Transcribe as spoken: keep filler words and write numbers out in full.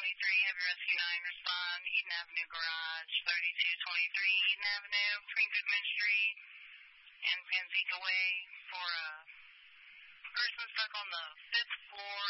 twenty-three, Heavy Rescue nine, respond, Eden Avenue Garage, thirty-two twenty-three Eden Avenue, between Goodman Street and Panzica Way, for a person stuck on the fifth floor